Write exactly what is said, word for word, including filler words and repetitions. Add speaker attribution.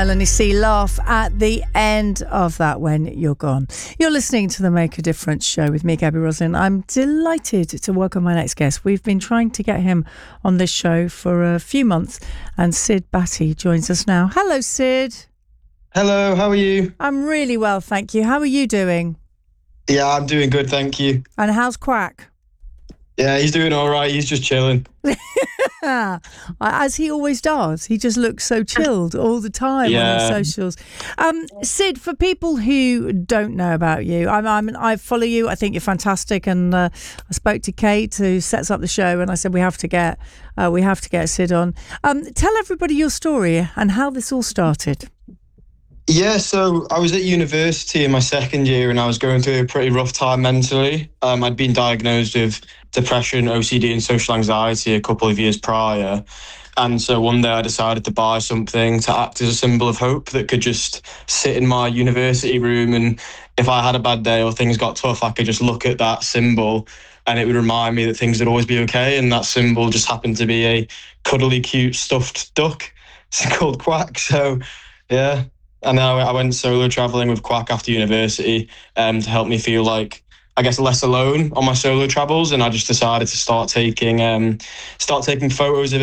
Speaker 1: Melanie C. laugh at the end of that when you're gone. You're listening to the Make a Difference show with me, Gabby Roslin. I'm delighted to welcome my next guest. We've been trying to get him on this show for a few months, and Sid Batty joins us now. Hello, Sid.
Speaker 2: Hello, how are you?
Speaker 1: I'm really well, thank you. How are you doing?
Speaker 2: Yeah, I'm doing good, thank you.
Speaker 1: And how's Quack?
Speaker 2: Yeah, he's doing all right. He's just chilling.
Speaker 1: As he always does. He just looks so chilled all the time
Speaker 2: yeah.
Speaker 1: on his socials. Um, Sid, for people who don't know about you, I'm, I'm, I follow you. I think you're fantastic. And uh, I spoke to Kate, who sets up the show, and I said we have to get uh, we have to get Sid on. Um, tell everybody your story and how this all started.
Speaker 2: Yeah, so I was at university in my second year and I was going through a pretty rough time mentally. Um, I'd been diagnosed with depression, O C D and social anxiety a couple of years prior. And so one day I decided to buy something to act as a symbol of hope that could just sit in my university room. And if I had a bad day or things got tough, I could just look at that symbol and it would remind me that things would always be okay. And that symbol just happened to be a cuddly, cute, stuffed duck. It's called Quack. So, yeah. And then I went solo traveling with Quack after university um, to help me feel like, I guess, less alone on my solo travels. And I just decided to start taking um, start taking photos of